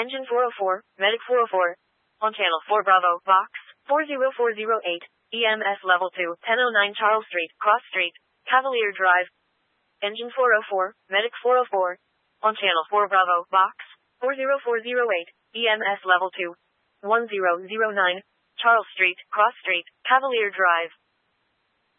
Engine 404, Medic 404. On Channel 4 Bravo, Box 40408. EMS Level 2, 1009 Charles Street, Cross Street, Cavalier Drive. Engine 404, Medic 404. On Channel 4 Bravo, Box 40408. EMS Level 2, 1009 Charles Street, Cross Street, Cavalier Drive.